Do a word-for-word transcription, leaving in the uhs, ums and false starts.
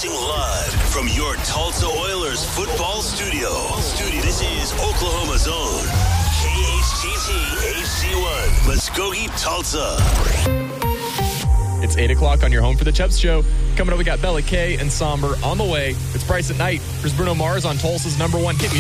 Broadcasting live from your Tulsa Oilers football studio. Studio. This is Oklahoma's own K H T T H C one, Muskogee, Tulsa. It's eight o'clock on your home for the Chubbs Show. Coming up, we got Bella K and Somber on the way. It's Bryce at Night. There's Bruno Mars on Tulsa's number one hit